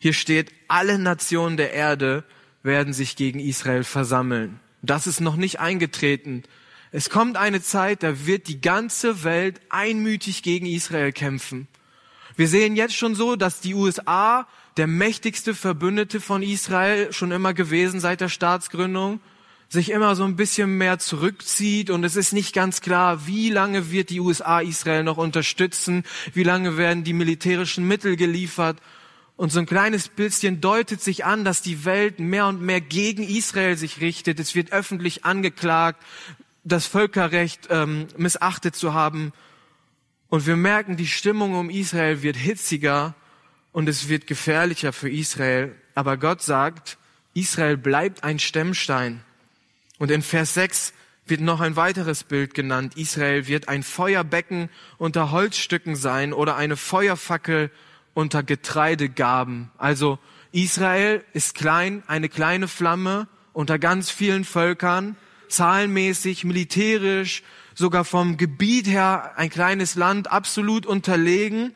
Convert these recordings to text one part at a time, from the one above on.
Hier steht, alle Nationen der Erde werden sich gegen Israel versammeln. Das ist noch nicht eingetreten. Es kommt eine Zeit, da wird die ganze Welt einmütig gegen Israel kämpfen. Wir sehen jetzt schon so, dass die USA, der mächtigste Verbündete von Israel, schon immer gewesen seit der Staatsgründung, sich immer so ein bisschen mehr zurückzieht und es ist nicht ganz klar, wie lange wird die USA Israel noch unterstützen, wie lange werden die militärischen Mittel geliefert. Und so ein kleines bisschen deutet sich an, dass die Welt mehr und mehr gegen Israel sich richtet. Es wird öffentlich angeklagt, das Völkerrecht missachtet zu haben. Und wir merken, die Stimmung um Israel wird hitziger und es wird gefährlicher für Israel. Aber Gott sagt, Israel bleibt ein Stemmstein. Und in Vers 6 wird noch ein weiteres Bild genannt. Israel wird ein Feuerbecken unter Holzstücken sein oder eine Feuerfackel unter Getreidegarben. Also Israel ist klein, eine kleine Flamme unter ganz vielen Völkern, zahlenmäßig, militärisch, sogar vom Gebiet her ein kleines Land, absolut unterlegen.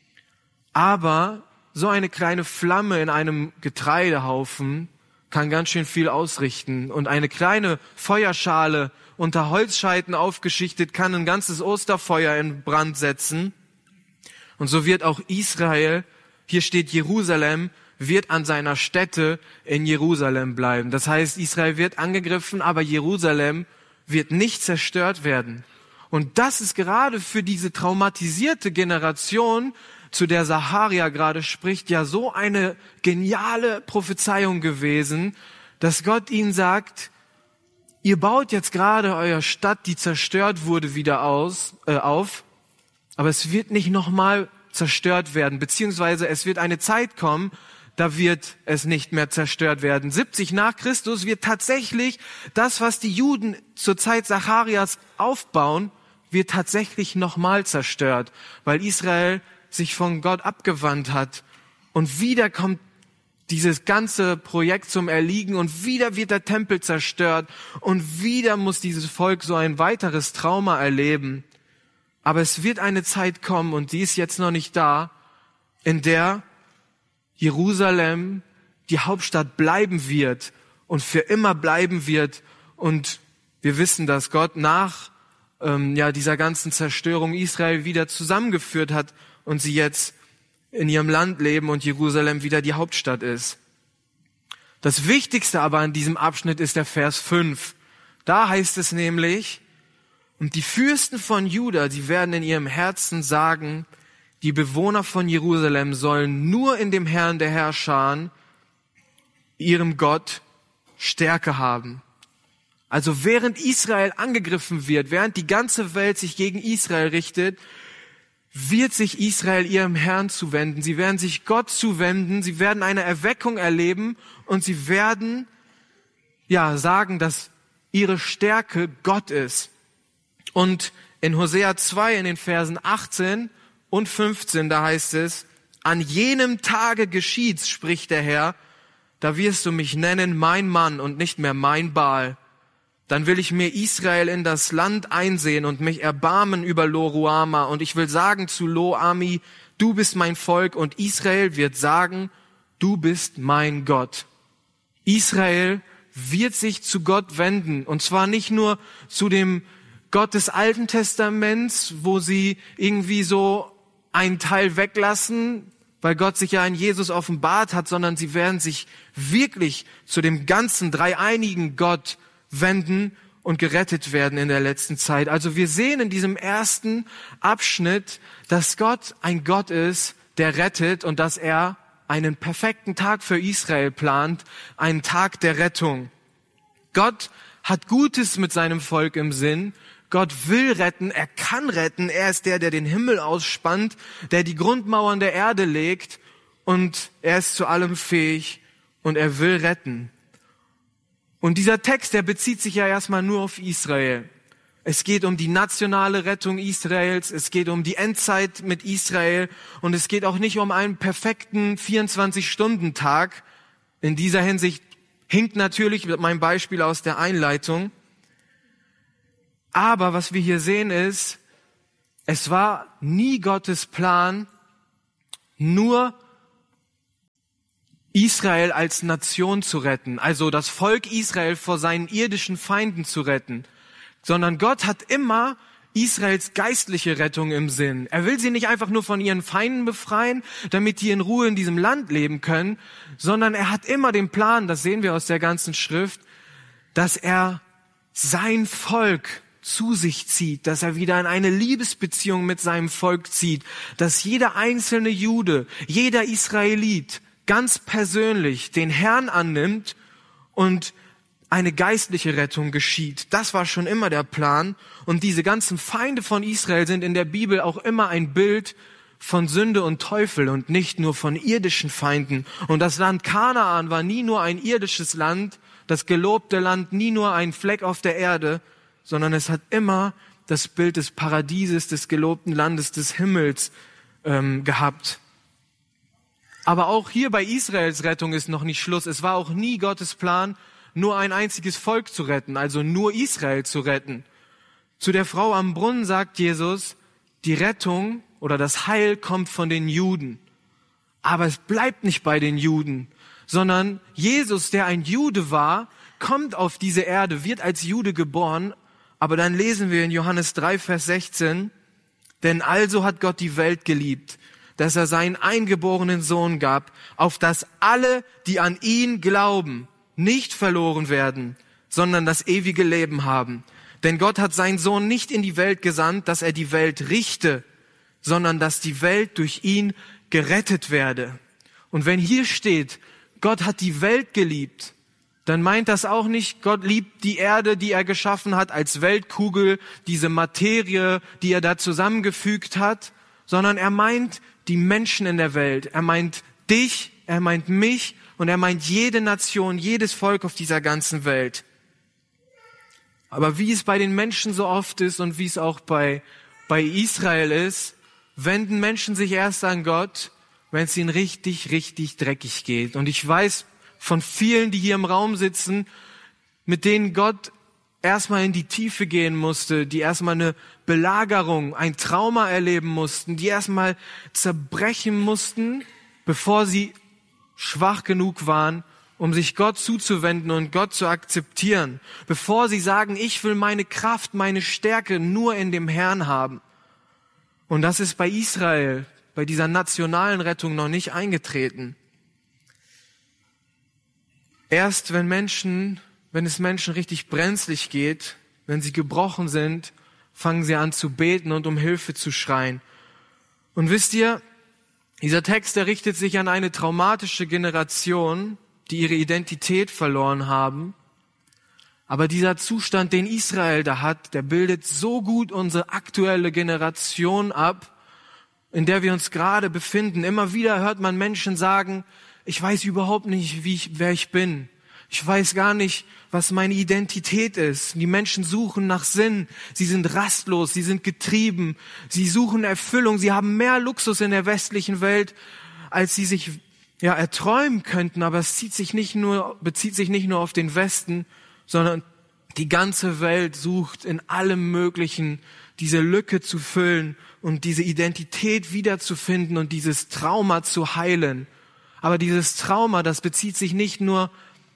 Aber so eine kleine Flamme in einem Getreidehaufen kann ganz schön viel ausrichten. Und eine kleine Feuerschale unter Holzscheiten aufgeschichtet kann ein ganzes Osterfeuer in Brand setzen. Und so wird auch Israel, hier steht Jerusalem, wird an seiner Stätte in Jerusalem bleiben. Das heißt, Israel wird angegriffen, aber Jerusalem wird nicht zerstört werden. Und das ist gerade für diese traumatisierte Generation, zu der Sacharia gerade spricht, ja so eine geniale Prophezeiung gewesen, dass Gott ihnen sagt, ihr baut jetzt gerade eure Stadt, die zerstört wurde, wieder auf, aber es wird nicht nochmal zerstört werden, beziehungsweise es wird eine Zeit kommen, da wird es nicht mehr zerstört werden. 70 nach Christus wird tatsächlich das, was die Juden zur Zeit Zacharias aufbauen, wird tatsächlich nochmal zerstört, weil Israel sich von Gott abgewandt hat. Und wieder kommt dieses ganze Projekt zum Erliegen und wieder wird der Tempel zerstört und wieder muss dieses Volk so ein weiteres Trauma erleben. Aber es wird eine Zeit kommen, und die ist jetzt noch nicht da, in der Jerusalem die Hauptstadt bleiben wird und für immer bleiben wird. Und wir wissen, dass Gott nach dieser ganzen Zerstörung Israel wieder zusammengeführt hat und sie jetzt in ihrem Land leben und Jerusalem wieder die Hauptstadt ist. Das Wichtigste aber an diesem Abschnitt ist der Vers 5. Da heißt es nämlich, und die Fürsten von Juda, sie werden in ihrem Herzen sagen, die Bewohner von Jerusalem sollen nur in dem Herrn der Herrscher, ihrem Gott, Stärke haben. Also während Israel angegriffen wird, während die ganze Welt sich gegen Israel richtet, wird sich Israel ihrem Herrn zuwenden. Sie werden sich Gott zuwenden, sie werden eine Erweckung erleben und sie werden sagen, dass ihre Stärke Gott ist. Und in Hosea 2 in den Versen 18 und 15, da heißt es, an jenem Tage geschieht's, spricht der Herr, da wirst du mich nennen mein Mann und nicht mehr mein Baal. Dann will ich mir Israel in das Land einsehen und mich erbarmen über Lo-Ruama. Und ich will sagen zu Lo-Ami, du bist mein Volk. Und Israel wird sagen, du bist mein Gott. Israel wird sich zu Gott wenden. Und zwar nicht nur zu dem Gott des Alten Testaments, wo sie irgendwie so einen Teil weglassen, weil Gott sich ja in Jesus offenbart hat, sondern sie werden sich wirklich zu dem ganzen dreieinigen Gott wenden und gerettet werden in der letzten Zeit. Also wir sehen in diesem ersten Abschnitt, dass Gott ein Gott ist, der rettet und dass er einen perfekten Tag für Israel plant, einen Tag der Rettung. Gott hat Gutes mit seinem Volk im Sinn. Gott will retten, er kann retten. Er ist der den Himmel ausspannt, der die Grundmauern der Erde legt und er ist zu allem fähig und er will retten. Und dieser Text, der bezieht sich ja erstmal nur auf Israel. Es geht um die nationale Rettung Israels, es geht um die Endzeit mit Israel und es geht auch nicht um einen perfekten 24-Stunden-Tag. In dieser Hinsicht hinkt natürlich mein Beispiel aus der Einleitung. Aber was wir hier sehen ist, es war nie Gottes Plan, nur Israel als Nation zu retten, also das Volk Israel vor seinen irdischen Feinden zu retten, sondern Gott hat immer Israels geistliche Rettung im Sinn. Er will sie nicht einfach nur von ihren Feinden befreien, damit die in Ruhe in diesem Land leben können, sondern er hat immer den Plan, das sehen wir aus der ganzen Schrift, dass er sein Volk zu sich zieht, dass er wieder in eine Liebesbeziehung mit seinem Volk zieht, dass jeder einzelne Jude, jeder Israelit ganz persönlich den Herrn annimmt und eine geistliche Rettung geschieht. Das war schon immer der Plan. Und diese ganzen Feinde von Israel sind in der Bibel auch immer ein Bild von Sünde und Teufel und nicht nur von irdischen Feinden. Und das Land Kanaan war nie nur ein irdisches Land, das gelobte Land nie nur ein Fleck auf der Erde, sondern es hat immer das Bild des Paradieses, des gelobten Landes, des Himmels gehabt. Aber auch hier bei Israels Rettung ist noch nicht Schluss. Es war auch nie Gottes Plan, nur ein einziges Volk zu retten, also nur Israel zu retten. Zu der Frau am Brunnen sagt Jesus, die Rettung oder das Heil kommt von den Juden. Aber es bleibt nicht bei den Juden, sondern Jesus, der ein Jude war, kommt auf diese Erde, wird als Jude geboren. Aber dann lesen wir in Johannes 3, Vers 16, denn also hat Gott die Welt geliebt, dass er seinen eingeborenen Sohn gab, auf dass alle, die an ihn glauben, nicht verloren werden, sondern das ewige Leben haben. Denn Gott hat seinen Sohn nicht in die Welt gesandt, dass er die Welt richte, sondern dass die Welt durch ihn gerettet werde. Und wenn hier steht, Gott hat die Welt geliebt, dann meint das auch nicht, Gott liebt die Erde, die er geschaffen hat, als Weltkugel, diese Materie, die er da zusammengefügt hat, sondern er meint die Menschen in der Welt. Er meint dich, er meint mich und er meint jede Nation, jedes Volk auf dieser ganzen Welt. Aber wie es bei den Menschen so oft ist und wie es auch bei Israel ist, wenden Menschen sich erst an Gott, wenn es ihnen richtig, richtig dreckig geht. Und ich weiß von vielen, die hier im Raum sitzen, mit denen Gott erstmal in die Tiefe gehen musste, die erstmal eine Belagerung, ein Trauma erleben mussten, die erstmal zerbrechen mussten, bevor sie schwach genug waren, um sich Gott zuzuwenden und Gott zu akzeptieren, bevor sie sagen, ich will meine Kraft, meine Stärke nur in dem Herrn haben. Und das ist bei Israel, bei dieser nationalen Rettung noch nicht eingetreten. Erst wenn es Menschen richtig brenzlig geht, wenn sie gebrochen sind, fangen sie an zu beten und um Hilfe zu schreien. Und wisst ihr, dieser Text, der richtet sich an eine traumatische Generation, die ihre Identität verloren haben. Aber dieser Zustand, den Israel da hat, der bildet so gut unsere aktuelle Generation ab, in der wir uns gerade befinden. Immer wieder hört man Menschen sagen, ich weiß überhaupt nicht, wer ich bin. Ich weiß gar nicht, was meine Identität ist. Die Menschen suchen nach Sinn. Sie sind rastlos, sie sind getrieben. Sie suchen Erfüllung. Sie haben mehr Luxus in der westlichen Welt, als sie sich erträumen könnten. Aber es bezieht sich nicht nur auf den Westen, sondern die ganze Welt sucht in allem Möglichen, diese Lücke zu füllen und diese Identität wiederzufinden und dieses Trauma zu heilen. Aber dieses Trauma, das bezieht sich nicht nur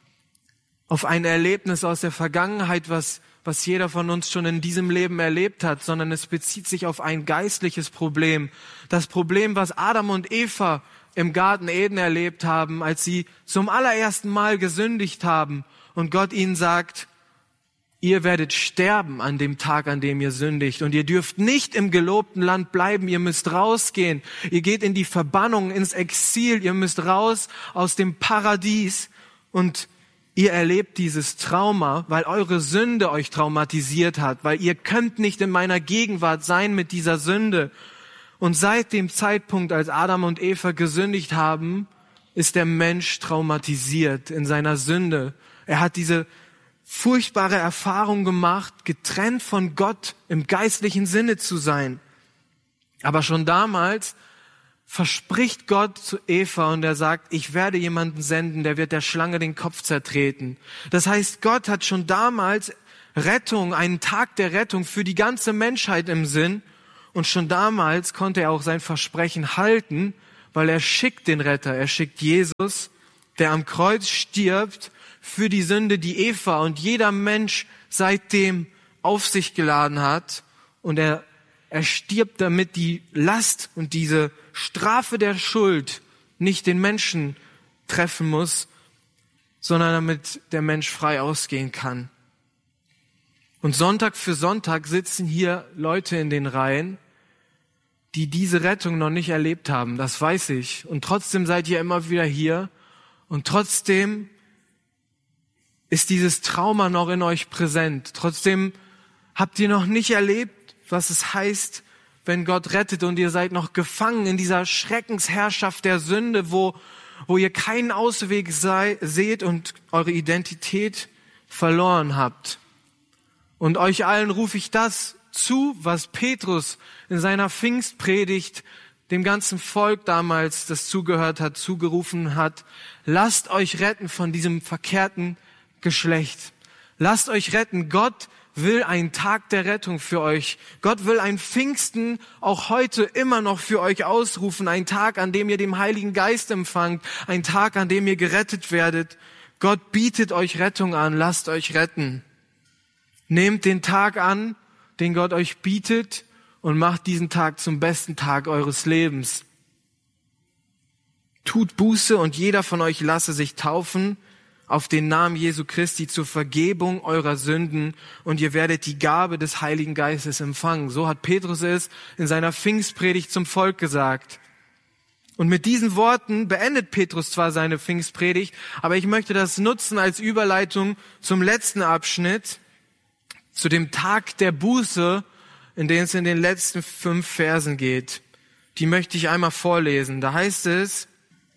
auf ein Erlebnis aus der Vergangenheit, was jeder von uns schon in diesem Leben erlebt hat, sondern es bezieht sich auf ein geistliches Problem. Das Problem, was Adam und Eva im Garten Eden erlebt haben, als sie zum allerersten Mal gesündigt haben und Gott ihnen sagt, ihr werdet sterben an dem Tag, an dem ihr sündigt und ihr dürft nicht im gelobten Land bleiben, ihr müsst rausgehen, ihr geht in die Verbannung, ins Exil, ihr müsst raus aus dem Paradies und ihr erlebt dieses Trauma, weil eure Sünde euch traumatisiert hat, weil ihr könnt nicht in meiner Gegenwart sein mit dieser Sünde. Und seit dem Zeitpunkt, als Adam und Eva gesündigt haben, ist der Mensch traumatisiert in seiner Sünde. Er hat diese furchtbare Erfahrung gemacht, getrennt von Gott im geistlichen Sinne zu sein. Aber schon damals verspricht Gott zu Eva und er sagt, ich werde jemanden senden, der wird der Schlange den Kopf zertreten. Das heißt, Gott hat schon damals Rettung, einen Tag der Rettung für die ganze Menschheit im Sinn und schon damals konnte er auch sein Versprechen halten, weil er schickt den Retter, er schickt Jesus, der am Kreuz stirbt für die Sünde, die Eva und jeder Mensch seitdem auf sich geladen hat. Und er stirbt, damit die Last und diese Strafe der Schuld nicht den Menschen treffen muss, sondern damit der Mensch frei ausgehen kann. Und Sonntag für Sonntag sitzen hier Leute in den Reihen, die diese Rettung noch nicht erlebt haben, das weiß ich. Und trotzdem seid ihr immer wieder hier und trotzdem ist dieses Trauma noch in euch präsent. Trotzdem habt ihr noch nicht erlebt, was es heißt, wenn Gott rettet und ihr seid noch gefangen in dieser Schreckensherrschaft der Sünde, wo ihr keinen Ausweg seht und eure Identität verloren habt. Und euch allen rufe ich das zu, was Petrus in seiner Pfingstpredigt dem ganzen Volk damals, das zugehört hat, zugerufen hat. Lasst euch retten von diesem verkehrten Geschlecht. Lasst euch retten. Gott will einen Tag der Rettung für euch. Gott will ein Pfingsten auch heute immer noch für euch ausrufen. Ein Tag, an dem ihr den Heiligen Geist empfangt. Ein Tag, an dem ihr gerettet werdet. Gott bietet euch Rettung an. Lasst euch retten. Nehmt den Tag an, den Gott euch bietet, und macht diesen Tag zum besten Tag eures Lebens. Tut Buße und jeder von euch lasse sich taufen auf den Namen Jesu Christi zur Vergebung eurer Sünden und ihr werdet die Gabe des Heiligen Geistes empfangen. So hat Petrus es in seiner Pfingstpredigt zum Volk gesagt. Und mit diesen Worten beendet Petrus zwar seine Pfingstpredigt, aber ich möchte das nutzen als Überleitung zum letzten Abschnitt, zu dem Tag der Buße, in den es in den letzten 5 Versen geht. Die möchte ich einmal vorlesen. Da heißt es: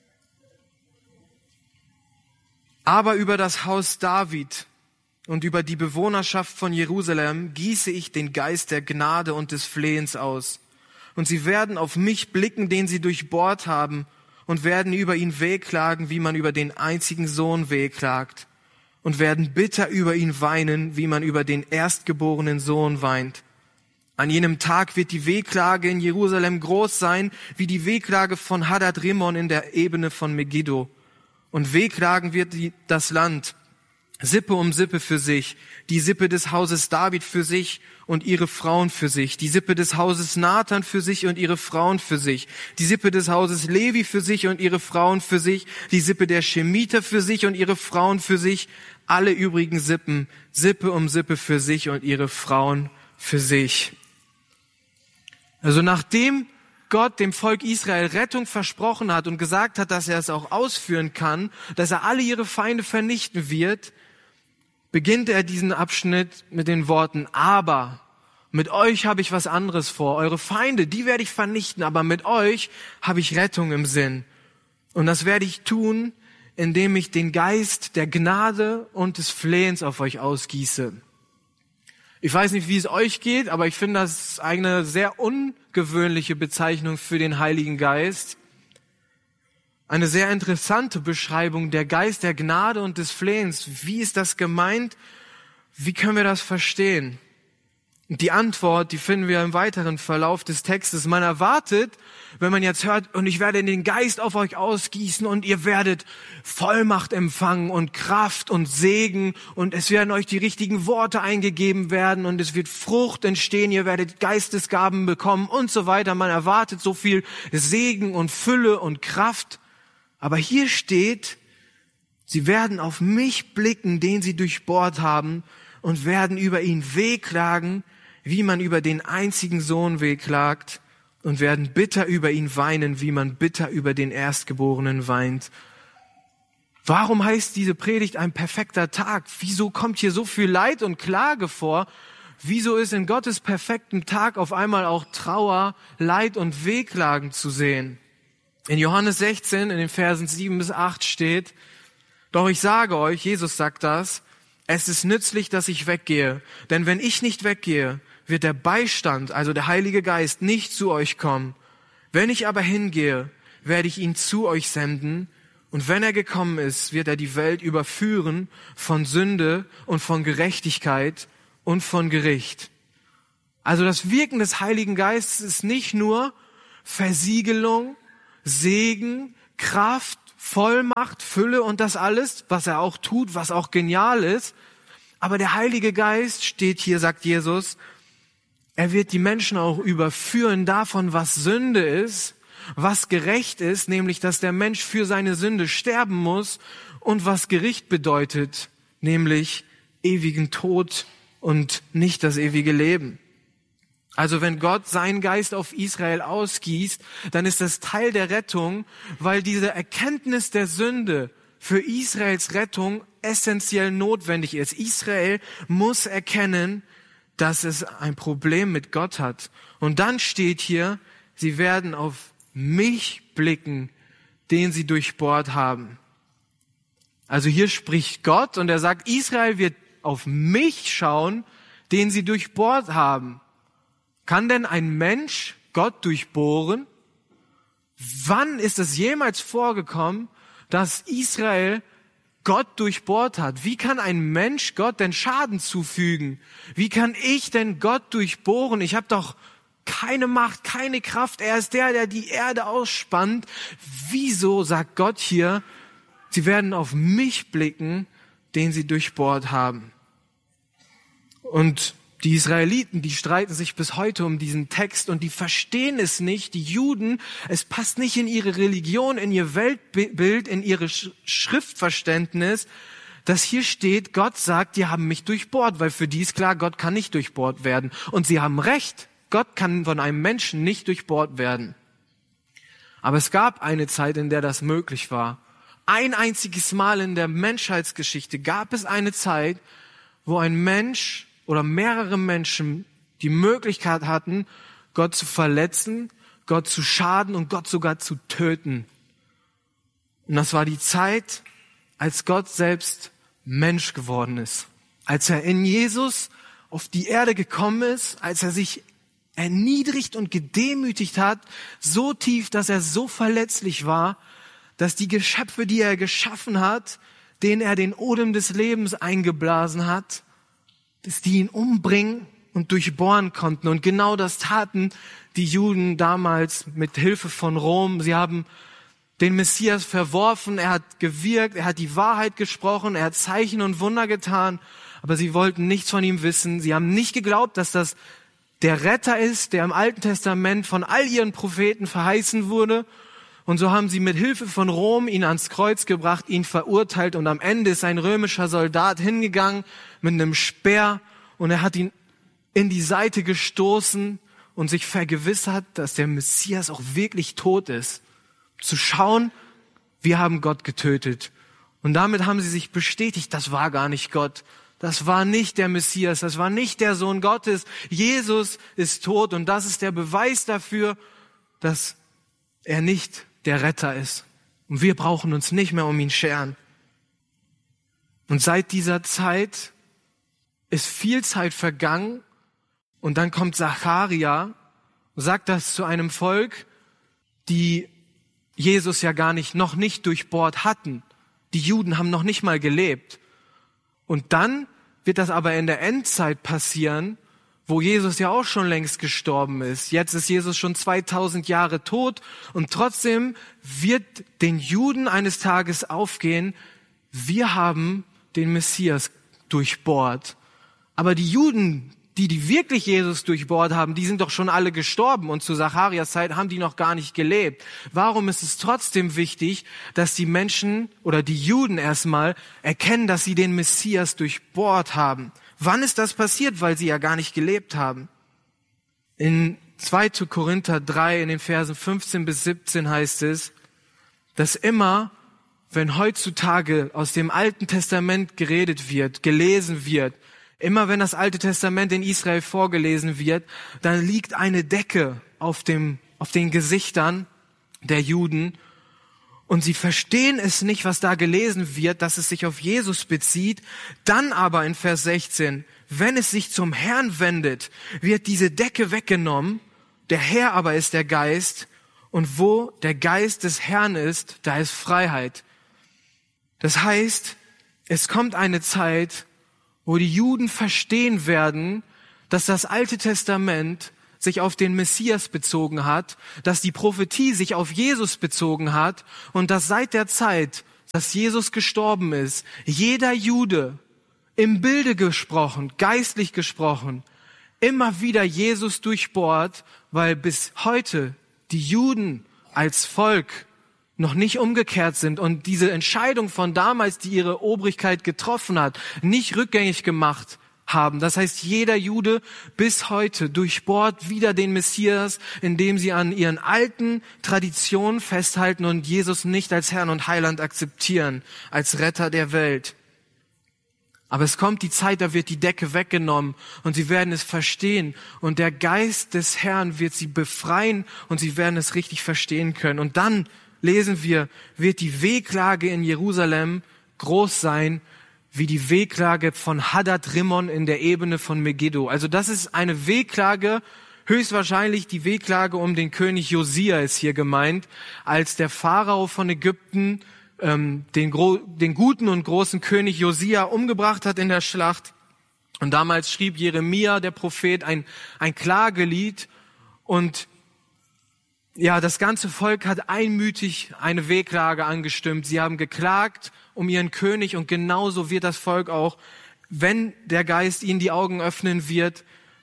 Aber über das Haus David und über die Bewohnerschaft von Jerusalem gieße ich den Geist der Gnade und des Flehens aus. Und sie werden auf mich blicken, den sie durchbohrt haben, und werden über ihn wehklagen, wie man über den einzigen Sohn wehklagt. Und werden bitter über ihn weinen, wie man über den erstgeborenen Sohn weint. An jenem Tag wird die Wehklage in Jerusalem groß sein, wie die Wehklage von Hadad-Rimon in der Ebene von Megiddo. Und wehklagen wird das Land, Sippe um Sippe für sich, die Sippe des Hauses David für sich und ihre Frauen für sich, die Sippe des Hauses Nathan für sich und ihre Frauen für sich, die Sippe des Hauses Levi für sich und ihre Frauen für sich, die Sippe der Schemiter für sich und ihre Frauen für sich, alle übrigen Sippen, Sippe um Sippe für sich und ihre Frauen für sich. Also nachdem Gott dem Volk Israel Rettung versprochen hat und gesagt hat, dass er es auch ausführen kann, dass er alle ihre Feinde vernichten wird, beginnt er diesen Abschnitt mit den Worten: Aber mit euch habe ich was anderes vor. Eure Feinde, die werde ich vernichten, aber mit euch habe ich Rettung im Sinn. Und das werde ich tun, indem ich den Geist der Gnade und des Flehens auf euch ausgieße. Ich weiß nicht, wie es euch geht, aber ich finde, das ist eine sehr ungewöhnliche Bezeichnung für den Heiligen Geist. Eine sehr interessante Beschreibung, der Geist der Gnade und des Flehens. Wie ist das gemeint? Wie können wir das verstehen? Und die Antwort, die finden wir im weiteren Verlauf des Textes. Man erwartet, wenn man jetzt hört, und ich werde den Geist auf euch ausgießen und ihr werdet Vollmacht empfangen und Kraft und Segen und es werden euch die richtigen Worte eingegeben werden und es wird Frucht entstehen, ihr werdet Geistesgaben bekommen und so weiter. Man erwartet so viel Segen und Fülle und Kraft. Aber hier steht, sie werden auf mich blicken, den sie durchbohrt haben, und werden über ihn wehklagen, wie man über den einzigen Sohn wehklagt, und werden bitter über ihn weinen, wie man bitter über den Erstgeborenen weint. Warum heißt diese Predigt ein perfekter Tag? Wieso kommt hier so viel Leid und Klage vor? Wieso ist in Gottes perfektem Tag auf einmal auch Trauer, Leid und Wehklagen zu sehen? In Johannes 16, in den Versen 7 bis 8 steht: Doch ich sage euch, Jesus sagt das, es ist nützlich, dass ich weggehe. Denn wenn ich nicht weggehe, wird der Beistand, also der Heilige Geist, nicht zu euch kommen. Wenn ich aber hingehe, werde ich ihn zu euch senden. Und wenn er gekommen ist, wird er die Welt überführen von Sünde und von Gerechtigkeit und von Gericht. Also das Wirken des Heiligen Geistes ist nicht nur Versiegelung, Segen, Kraft, Vollmacht, Fülle und das alles, was er auch tut, was auch genial ist. Aber der Heilige Geist steht hier, sagt Jesus, er wird die Menschen auch überführen davon, was Sünde ist, was gerecht ist, nämlich, dass der Mensch für seine Sünde sterben muss, und was Gericht bedeutet, nämlich ewigen Tod und nicht das ewige Leben. Also wenn Gott seinen Geist auf Israel ausgießt, dann ist das Teil der Rettung, weil diese Erkenntnis der Sünde für Israels Rettung essentiell notwendig ist. Israel muss erkennen, dass es ein Problem mit Gott hat. Und dann steht hier, sie werden auf mich blicken, den sie durchbohrt haben. Also hier spricht Gott und er sagt, Israel wird auf mich schauen, den sie durchbohrt haben. Kann denn ein Mensch Gott durchbohren? Wann ist es jemals vorgekommen, dass Israel Gott durchbohrt hat? Wie kann ein Mensch Gott denn Schaden zufügen? Wie kann ich denn Gott durchbohren? Ich habe doch keine Macht, keine Kraft. Er ist der die Erde ausspannt. Wieso sagt Gott hier, sie werden auf mich blicken, den sie durchbohrt haben? Und die Israeliten, die streiten sich bis heute um diesen Text und die verstehen es nicht. Die Juden, es passt nicht in ihre Religion, in ihr Weltbild, in ihre Schriftverständnis, dass hier steht, Gott sagt, die haben mich durchbohrt, weil für die ist klar, Gott kann nicht durchbohrt werden. Und sie haben recht, Gott kann von einem Menschen nicht durchbohrt werden. Aber es gab eine Zeit, in der das möglich war. Ein einziges Mal in der Menschheitsgeschichte gab es eine Zeit, wo ein Mensch oder mehrere Menschen die Möglichkeit hatten, Gott zu verletzen, Gott zu schaden und Gott sogar zu töten. Und das war die Zeit, als Gott selbst Mensch geworden ist. Als er in Jesus auf die Erde gekommen ist, als er sich erniedrigt und gedemütigt hat, so tief, dass er so verletzlich war, dass die Geschöpfe, die er geschaffen hat, denen er den Odem des Lebens eingeblasen hat, dass die ihn umbringen und durchbohren konnten. Und genau das taten die Juden damals mit Hilfe von Rom. Sie haben den Messias verworfen, er hat gewirkt, er hat die Wahrheit gesprochen, er hat Zeichen und Wunder getan, aber sie wollten nichts von ihm wissen. Sie haben nicht geglaubt, dass das der Retter ist, der im Alten Testament von all ihren Propheten verheißen wurde. Und so haben sie mit Hilfe von Rom ihn ans Kreuz gebracht, ihn verurteilt, und am Ende ist ein römischer Soldat hingegangen mit einem Speer und er hat ihn in die Seite gestoßen und sich vergewissert, dass der Messias auch wirklich tot ist. Zu schauen, wir haben Gott getötet. Und damit haben sie sich bestätigt, das war gar nicht Gott. Das war nicht der Messias, das war nicht der Sohn Gottes. Jesus ist tot und das ist der Beweis dafür, dass er nicht der Retter ist. Und wir brauchen uns nicht mehr um ihn scheren. Und seit dieser Zeit ist viel Zeit vergangen und dann kommt Zacharia und sagt das zu einem Volk, die Jesus ja noch nicht durchbohrt hatten. Die Juden haben noch nicht mal gelebt. Und dann wird das aber in der Endzeit passieren, wo Jesus ja auch schon längst gestorben ist. Jetzt ist Jesus schon 2000 Jahre tot und trotzdem wird den Juden eines Tages aufgehen, wir haben den Messias durchbohrt. Aber die Juden, die wirklich Jesus durchbohrt haben, die sind doch schon alle gestorben und zu Zacharias Zeit haben die noch gar nicht gelebt. Warum ist es trotzdem wichtig, dass die Menschen oder die Juden erstmal erkennen, dass sie den Messias durchbohrt haben? Wann ist das passiert? Weil sie ja gar nicht gelebt haben. In 2. Korinther 3, in den Versen 15 bis 17 heißt es, dass immer, wenn heutzutage aus dem Alten Testament geredet wird, gelesen wird, immer wenn das Alte Testament in Israel vorgelesen wird, dann liegt eine Decke auf den Gesichtern der Juden und sie verstehen es nicht, was da gelesen wird, dass es sich auf Jesus bezieht. Dann aber in Vers 16, wenn es sich zum Herrn wendet, wird diese Decke weggenommen, der Herr aber ist der Geist und wo der Geist des Herrn ist, da ist Freiheit. Das heißt, es kommt eine Zeit, wo die Juden verstehen werden, dass das Alte Testament sich auf den Messias bezogen hat, dass die Prophetie sich auf Jesus bezogen hat und dass seit der Zeit, dass Jesus gestorben ist, jeder Jude im Bilde gesprochen, geistlich gesprochen, immer wieder Jesus durchbohrt, weil bis heute die Juden als Volk noch nicht umgekehrt sind und diese Entscheidung von damals, die ihre Obrigkeit getroffen hat, nicht rückgängig gemacht haben. Das heißt, jeder Jude bis heute durchbohrt wieder den Messias, indem sie an ihren alten Traditionen festhalten und Jesus nicht als Herrn und Heiland akzeptieren, als Retter der Welt. Aber es kommt die Zeit, da wird die Decke weggenommen und sie werden es verstehen und der Geist des Herrn wird sie befreien und sie werden es richtig verstehen können. Und dann lesen wir, wird die Wehklage in Jerusalem groß sein, wie die Wehklage von Hadad Rimmon in der Ebene von Megiddo. Also das ist eine Wehklage, höchstwahrscheinlich die Wehklage um den König Josia ist hier gemeint, als der Pharao von Ägypten den guten und großen König Josia umgebracht hat in der Schlacht. Und damals schrieb Jeremia, der Prophet, ein Klagelied und ja, das ganze Volk hat einmütig eine Wehklage angestimmt. Sie haben geklagt um ihren König und genauso wird das Volk auch, wenn der Geist ihnen die Augen öffnen wird,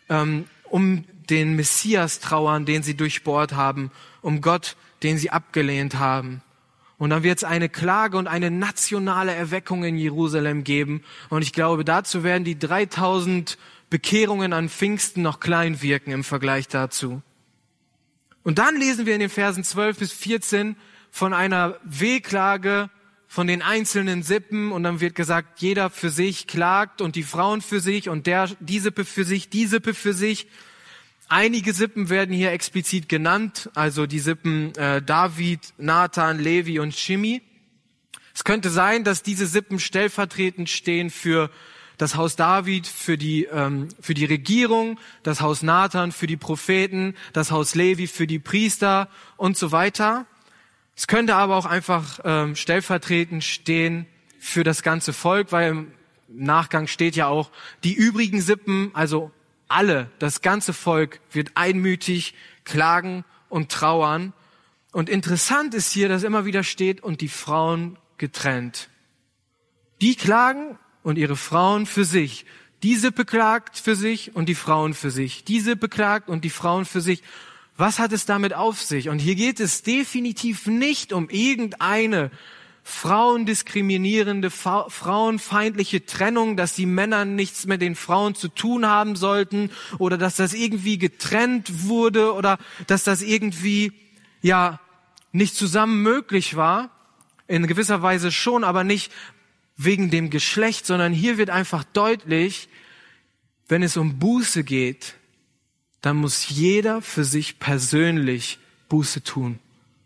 um den Messias trauern, den sie durchbohrt haben, um Gott, den sie abgelehnt haben. Und dann wird es eine Klage und eine nationale Erweckung in Jerusalem geben. Und ich glaube, dazu werden die 3000 Bekehrungen an Pfingsten noch klein wirken im Vergleich dazu. Und dann lesen wir in den Versen 12 bis 14 von einer Wehklage von den einzelnen Sippen. Und dann wird gesagt, jeder für sich klagt und die Frauen für sich und die Sippe für sich, die Sippe für sich. Einige Sippen werden hier explizit genannt, also die Sippen David, Nathan, Levi und Shimi. Es könnte sein, dass diese Sippen stellvertretend stehen für das Haus David, für die Regierung, das Haus Nathan für die Propheten, das Haus Levi für die Priester und so weiter. Es könnte aber auch einfach stellvertretend stehen für das ganze Volk, weil im Nachgang steht ja auch, die übrigen Sippen, also das ganze Volk wird einmütig klagen und trauern. Und interessant ist hier, dass immer wieder steht, und die Frauen getrennt. Die klagen und ihre Frauen für sich. Die Sippe klagt für sich und die Frauen für sich. Die Sippe klagt und die Frauen für sich. Was hat es damit auf sich? Und hier geht es definitiv nicht um irgendeine frauendiskriminierende, frauenfeindliche Trennung, dass die Männer nichts mit den Frauen zu tun haben sollten oder dass das irgendwie getrennt wurde oder dass das irgendwie, nicht zusammen möglich war. In gewisser Weise schon, aber nicht wegen dem Geschlecht, sondern hier wird einfach deutlich, wenn es um Buße geht, dann muss jeder für sich persönlich Buße tun.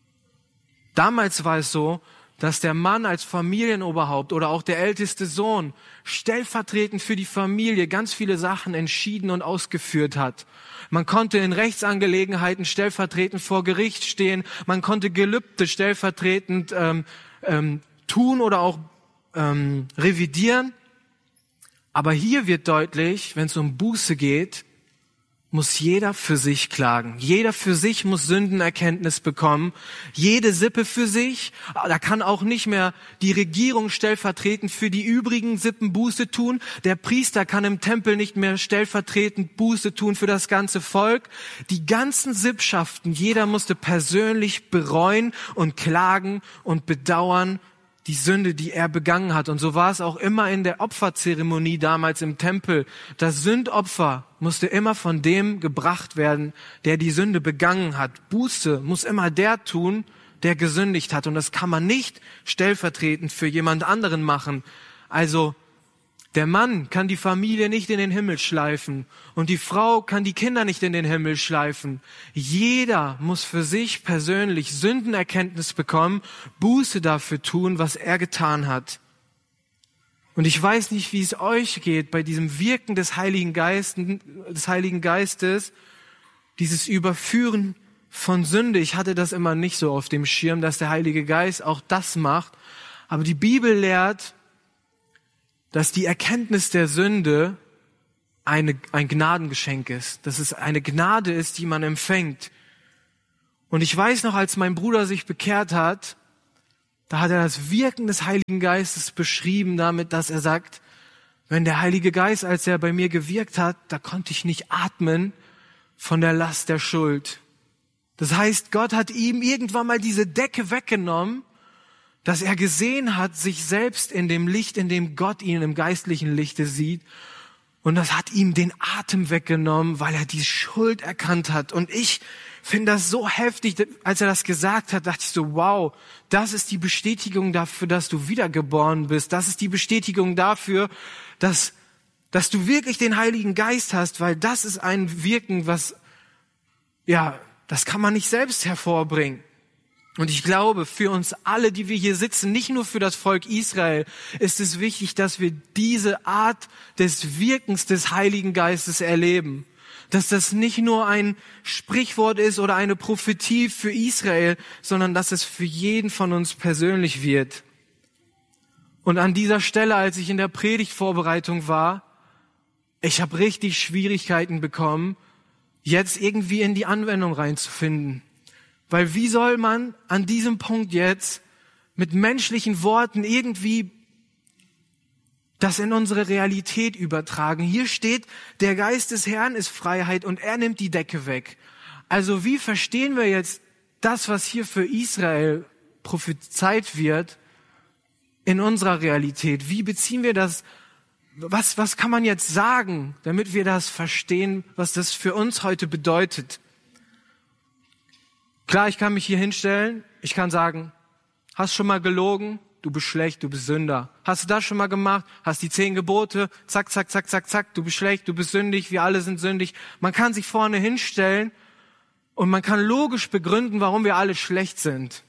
Damals war es so, dass der Mann als Familienoberhaupt oder auch der älteste Sohn stellvertretend für die Familie ganz viele Sachen entschieden und ausgeführt hat. Man konnte in Rechtsangelegenheiten stellvertretend vor Gericht stehen, man konnte Gelübde stellvertretend tun oder auch revidieren. Aber hier wird deutlich, wenn es um Buße geht, muss jeder für sich klagen. Jeder für sich muss Sündenerkenntnis bekommen. Jede Sippe für sich. Da kann auch nicht mehr die Regierung stellvertretend für die übrigen Sippen Buße tun. Der Priester kann im Tempel nicht mehr stellvertretend Buße tun für das ganze Volk. Die ganzen Sippschaften, jeder musste persönlich bereuen und klagen und bedauern die Sünde, die er begangen hat. Und so war es auch immer in der Opferzeremonie damals im Tempel. Das Sündopfer musste immer von dem gebracht werden, der die Sünde begangen hat. Buße muss immer der tun, der gesündigt hat. Und das kann man nicht stellvertretend für jemand anderen machen. Also der Mann kann die Familie nicht in den Himmel schleifen und die Frau kann die Kinder nicht in den Himmel schleifen. Jeder muss für sich persönlich Sündenerkenntnis bekommen, Buße dafür tun, was er getan hat. Und ich weiß nicht, wie es euch geht bei diesem Wirken des Heiligen Geistes, dieses Überführen von Sünde. Ich hatte das immer nicht so auf dem Schirm, dass der Heilige Geist auch das macht. Aber die Bibel lehrt, dass die Erkenntnis der Sünde ein Gnadengeschenk ist, dass es eine Gnade ist, die man empfängt. Und ich weiß noch, als mein Bruder sich bekehrt hat, da hat er das Wirken des Heiligen Geistes beschrieben damit, dass er sagt, wenn der Heilige Geist, als er bei mir gewirkt hat, da konnte ich nicht atmen von der Last der Schuld. Das heißt, Gott hat ihm irgendwann mal diese Decke weggenommen, dass er gesehen hat, sich selbst in dem Licht, in dem Gott ihn im geistlichen Lichte sieht. Und das hat ihm den Atem weggenommen, weil er die Schuld erkannt hat. Und ich finde das so heftig, als er das gesagt hat, dachte ich so, wow, das ist die Bestätigung dafür, dass du wiedergeboren bist. Das ist die Bestätigung dafür, dass du wirklich den Heiligen Geist hast, weil das ist ein Wirken, was, ja, das kann man nicht selbst hervorbringen. Und ich glaube, für uns alle, die wir hier sitzen, nicht nur für das Volk Israel, ist es wichtig, dass wir diese Art des Wirkens des Heiligen Geistes erleben. Dass das nicht nur ein Sprichwort ist oder eine Prophetie für Israel, sondern dass es für jeden von uns persönlich wird. Und an dieser Stelle, als ich in der Predigtvorbereitung war, ich habe richtig Schwierigkeiten bekommen, jetzt irgendwie in die Anwendung reinzufinden. Weil wie soll man an diesem Punkt jetzt mit menschlichen Worten irgendwie das in unsere Realität übertragen? Hier steht, der Geist des Herrn ist Freiheit und er nimmt die Decke weg. Also wie verstehen wir jetzt das, was hier für Israel prophezeit wird, in unserer Realität? Wie beziehen wir das? Was kann man jetzt sagen, damit wir das verstehen, was das für uns heute bedeutet? Klar, ich kann mich hier hinstellen, ich kann sagen, hast schon mal gelogen? Du bist schlecht, du bist Sünder. Hast du das schon mal gemacht? Hast die 10 Gebote? Zack, zack, zack, zack, zack. Du bist schlecht, du bist sündig, wir alle sind sündig. Man kann sich vorne hinstellen und man kann logisch begründen, warum wir alle schlecht sind.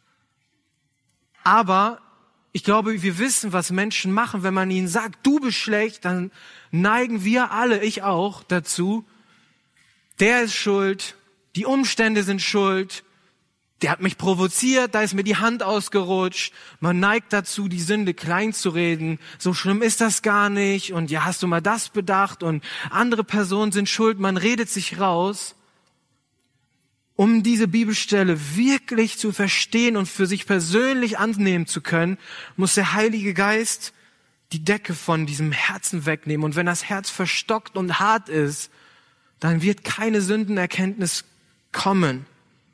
Aber ich glaube, wir wissen, was Menschen machen, wenn man ihnen sagt, du bist schlecht, dann neigen wir alle, ich auch, dazu, der ist schuld, die Umstände sind schuld, der hat mich provoziert, da ist mir die Hand ausgerutscht. Man neigt dazu, die Sünde klein zu reden. So schlimm ist das gar nicht. Und ja, hast du mal das bedacht? Und andere Personen sind schuld. Man redet sich raus. Um diese Bibelstelle wirklich zu verstehen und für sich persönlich annehmen zu können, muss der Heilige Geist die Decke von diesem Herzen wegnehmen. Und wenn das Herz verstockt und hart ist, dann wird keine Sündenerkenntnis kommen.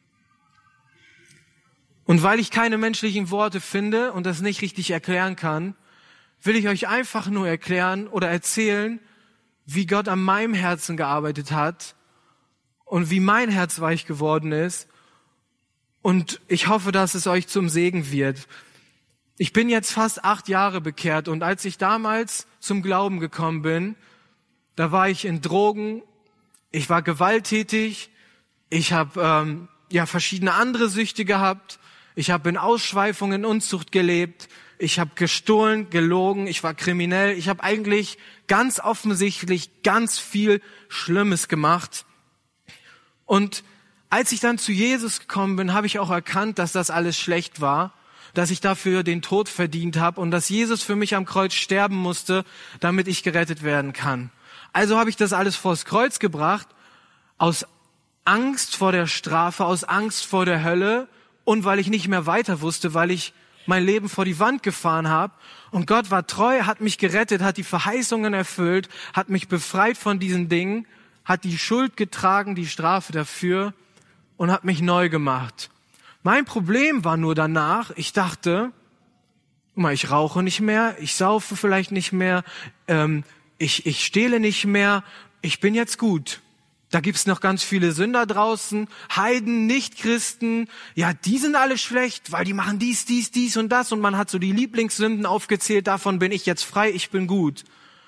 Und weil ich keine menschlichen Worte finde und das nicht richtig erklären kann, will ich euch einfach nur erklären oder erzählen, wie Gott an meinem Herzen gearbeitet hat und wie mein Herz weich geworden ist. Und ich hoffe, dass es euch zum Segen wird. Ich bin jetzt fast 8 Jahre bekehrt und als ich damals zum Glauben gekommen bin, da war ich in Drogen, ich war gewalttätig, ich habe verschiedene andere Süchte gehabt, ich habe in Ausschweifung, in Unzucht gelebt, ich habe gestohlen, gelogen, ich war kriminell, ich habe eigentlich ganz offensichtlich ganz viel Schlimmes gemacht. Und als ich dann zu Jesus gekommen bin, habe ich auch erkannt, dass das alles schlecht war, dass ich dafür den Tod verdient habe und dass Jesus für mich am Kreuz sterben musste, damit ich gerettet werden kann. Also habe ich das alles vors Kreuz gebracht, aus Angst vor der Strafe, aus Angst vor der Hölle und weil ich nicht mehr weiter wusste, weil ich mein Leben vor die Wand gefahren habe. Und Gott war treu, hat mich gerettet, hat die Verheißungen erfüllt, hat mich befreit von diesen Dingen, hat die Schuld getragen, die Strafe dafür und hat mich neu gemacht. Mein Problem war nur danach, ich dachte, guck mal, ich rauche nicht mehr, ich saufe vielleicht nicht mehr, ich stehle nicht mehr, ich bin jetzt gut. Da gibt's noch ganz viele Sünder draußen, Heiden, Nichtchristen, ja, die sind alle schlecht, weil die machen dies und das und man hat so die Lieblingssünden aufgezählt, davon bin ich jetzt frei, ich bin gut.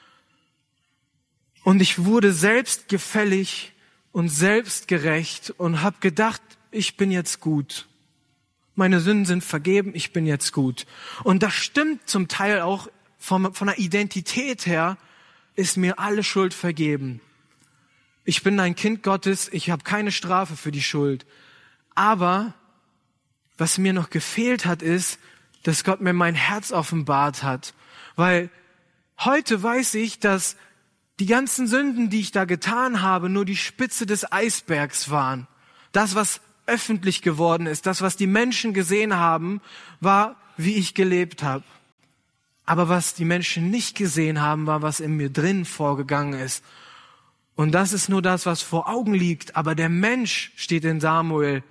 Und ich wurde selbstgefällig und selbstgerecht und habe gedacht, ich bin jetzt gut. Meine Sünden sind vergeben, ich bin jetzt gut. Und das stimmt zum Teil auch von der Identität her, ist mir alle Schuld vergeben. Ich bin ein Kind Gottes, ich habe keine Strafe für die Schuld. Aber was mir noch gefehlt hat, ist, dass Gott mir mein Herz offenbart hat. Weil heute weiß ich, dass die ganzen Sünden, die ich da getan habe, nur die Spitze des Eisbergs waren. Das, was öffentlich geworden ist, das, was die Menschen gesehen haben, war, wie ich gelebt habe. Aber was die Menschen nicht gesehen haben, war, was in mir drin vorgegangen ist. Und das ist nur das, was vor Augen liegt. Aber der Mensch, steht in Samuel,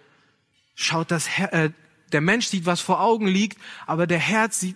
der Mensch sieht, was vor Augen liegt, aber der Herr sieht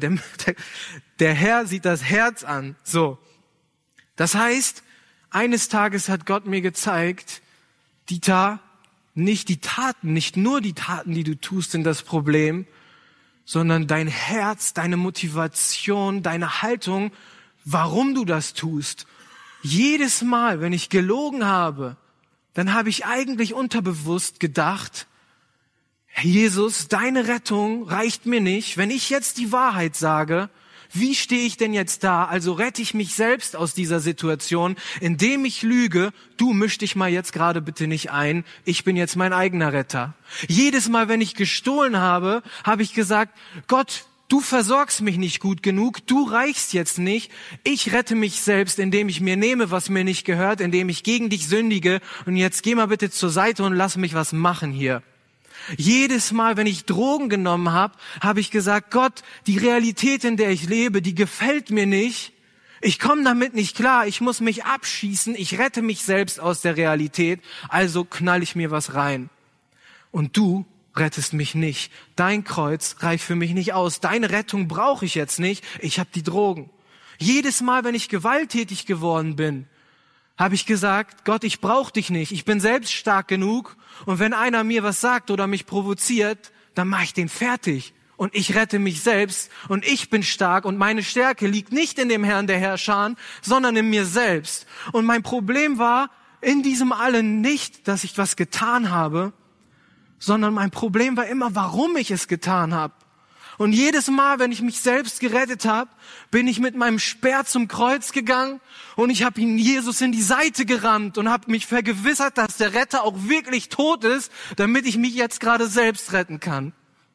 das Herz an. So. Das heißt, eines Tages hat Gott mir gezeigt, Dieter, nicht nur die Taten, die du tust, sind das Problem, sondern dein Herz, deine Motivation, deine Haltung, warum du das tust. Jedes Mal, wenn ich gelogen habe, dann habe ich eigentlich unterbewusst gedacht, Jesus, deine Rettung reicht mir nicht. Wenn ich jetzt die Wahrheit sage, wie stehe ich denn jetzt da? Also rette ich mich selbst aus dieser Situation, indem ich lüge. Du misch dich mal jetzt gerade bitte nicht ein. Ich bin jetzt mein eigener Retter. Jedes Mal, wenn ich gestohlen habe, habe ich gesagt, Gott, du versorgst mich nicht gut genug. Du reichst jetzt nicht. Ich rette mich selbst, indem ich mir nehme, was mir nicht gehört, indem ich gegen dich sündige. Und jetzt geh mal bitte zur Seite und lass mich was machen hier. Jedes Mal, wenn ich Drogen genommen habe, habe ich gesagt, Gott, die Realität, in der ich lebe, die gefällt mir nicht. Ich komme damit nicht klar. Ich muss mich abschießen. Ich rette mich selbst aus der Realität. Also knall ich mir was rein. Und du rettest mich nicht. Dein Kreuz reicht für mich nicht aus. Deine Rettung brauche ich jetzt nicht. Ich habe die Drogen. Jedes Mal, wenn ich gewalttätig geworden bin, habe ich gesagt, Gott, ich brauche dich nicht. Ich bin selbst stark genug. Und wenn einer mir was sagt oder mich provoziert, dann mache ich den fertig. Und ich rette mich selbst. Und ich bin stark. Und meine Stärke liegt nicht in dem Herrn der Herrscher, sondern in mir selbst. Und mein Problem war in diesem allen nicht, dass ich was getan habe, sondern mein Problem war immer, warum ich es getan habe. Und jedes Mal, wenn ich mich selbst gerettet habe, bin ich mit meinem Speer zum Kreuz gegangen und ich habe ihn Jesus in die Seite gerammt und habe mich vergewissert, dass der Retter auch wirklich tot ist, damit ich mich jetzt gerade selbst retten kann.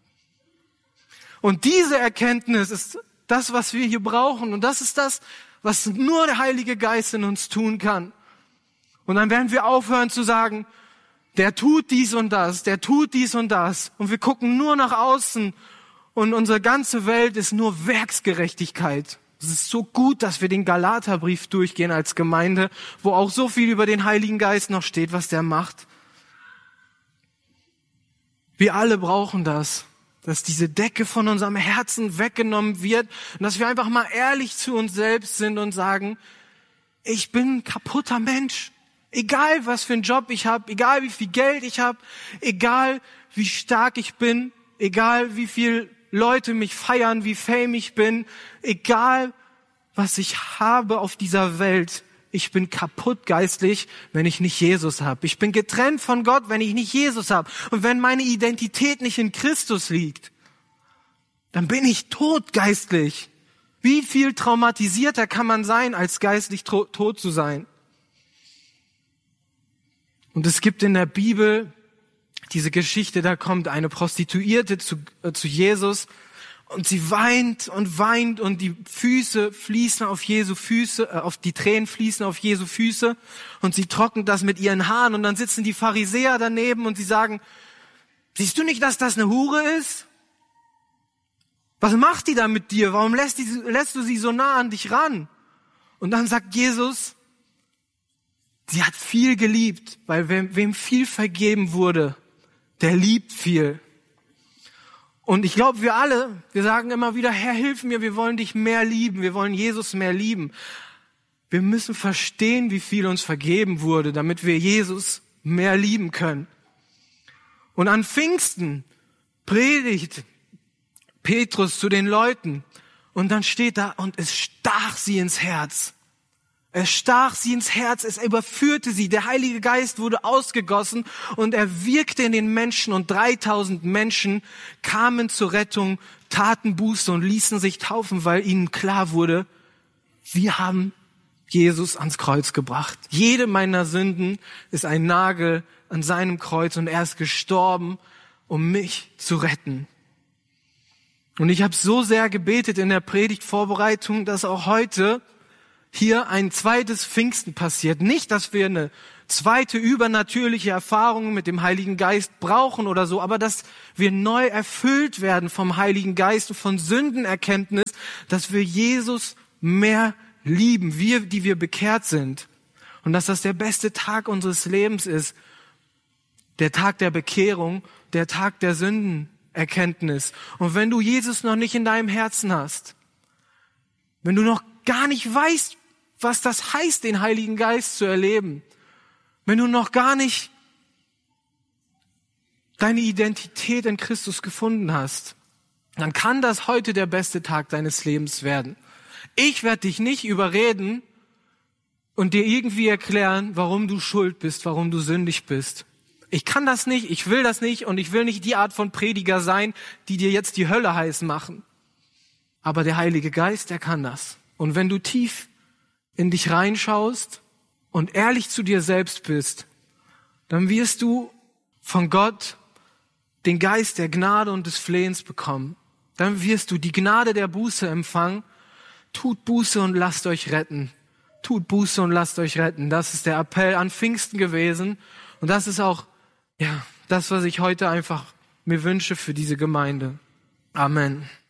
Und diese Erkenntnis ist das, was wir hier brauchen. Und das ist das, was nur der Heilige Geist in uns tun kann. Und dann werden wir aufhören zu sagen, der tut dies und das, der tut dies und das. Und wir gucken nur nach außen. Und unsere ganze Welt ist nur Werksgerechtigkeit. Es ist so gut, dass wir den Galaterbrief durchgehen als Gemeinde, wo auch so viel über den Heiligen Geist noch steht, was der macht. Wir alle brauchen das, dass diese Decke von unserem Herzen weggenommen wird und dass wir einfach mal ehrlich zu uns selbst sind und sagen, ich bin ein kaputter Mensch. Egal, was für einen Job ich habe, egal, wie viel Geld ich habe, egal, wie stark ich bin, egal, wie viel Leute mich feiern, wie fame ich bin, egal was ich habe auf dieser Welt, ich bin kaputt geistlich, wenn ich nicht Jesus habe. Ich bin getrennt von Gott, wenn ich nicht Jesus habe. Und wenn meine Identität nicht in Christus liegt, dann bin ich tot geistlich. Wie viel traumatisierter kann man sein, als geistlich tot zu sein? Und es gibt in der Bibel diese Geschichte, da kommt eine Prostituierte zu Jesus und sie weint und die Füße fließen auf Jesu Füße, die Tränen fließen auf Jesu Füße und sie trocknet das mit ihren Haaren und dann sitzen die Pharisäer daneben und sie sagen, siehst du nicht, dass das eine Hure ist? Was macht die da mit dir? Warum lässt du sie so nah an dich ran? Und dann sagt Jesus, sie hat viel geliebt, weil wem viel vergeben wurde, der liebt viel. Und ich glaube, wir sagen immer wieder, Herr, hilf mir, wir wollen dich mehr lieben, wir wollen Jesus mehr lieben. Wir müssen verstehen, wie viel uns vergeben wurde, damit wir Jesus mehr lieben können. Und an Pfingsten predigt Petrus zu den Leuten und dann steht da, und es stach sie ins Herz. Es stach sie ins Herz, es überführte sie. Der Heilige Geist wurde ausgegossen und er wirkte in den Menschen und 3000 Menschen kamen zur Rettung, taten Buße und ließen sich taufen, weil ihnen klar wurde, wir haben Jesus ans Kreuz gebracht. Jede meiner Sünden ist ein Nagel an seinem Kreuz und er ist gestorben, um mich zu retten. Und ich habe so sehr gebetet in der Predigtvorbereitung, dass auch heute hier ein zweites Pfingsten passiert. Nicht, dass wir eine zweite übernatürliche Erfahrung mit dem Heiligen Geist brauchen oder so, aber dass wir neu erfüllt werden vom Heiligen Geist und von Sündenerkenntnis, dass wir Jesus mehr lieben, wir, die wir bekehrt sind. Und dass das der beste Tag unseres Lebens ist. Der Tag der Bekehrung, der Tag der Sündenerkenntnis. Und wenn du Jesus noch nicht in deinem Herzen hast, wenn du noch gar nicht weißt, was das heißt, den Heiligen Geist zu erleben, wenn du noch gar nicht deine Identität in Christus gefunden hast, dann kann das heute der beste Tag deines Lebens werden. Ich werde dich nicht überreden und dir irgendwie erklären, warum du schuld bist, warum du sündig bist. Ich kann das nicht, ich will das nicht und ich will nicht die Art von Prediger sein, die dir jetzt die Hölle heiß machen. Aber der Heilige Geist, der kann das. Und wenn du tief in dich reinschaust und ehrlich zu dir selbst bist, dann wirst du von Gott den Geist der Gnade und des Flehens bekommen. Dann wirst du die Gnade der Buße empfangen. Tut Buße und lasst euch retten. Tut Buße und lasst euch retten. Das ist der Appell an Pfingsten gewesen. Und das ist auch, das, was ich heute einfach mir wünsche für diese Gemeinde. Amen.